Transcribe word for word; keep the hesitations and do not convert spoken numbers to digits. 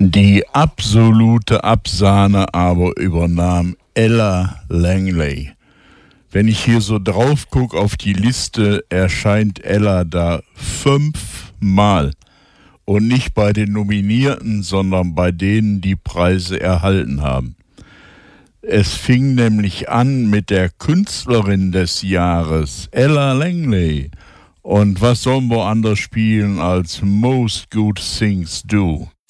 Die absolute Absahne aber übernahm Ella Langley. Wenn ich hier so drauf gucke auf die Liste, erscheint Ella da fünfmal. Und nicht bei den Nominierten, sondern bei denen, die Preise erhalten haben. Es fing nämlich an mit der Künstlerin des Jahres, Ella Langley. Und was sollen wir anders spielen als Most Good Things Do?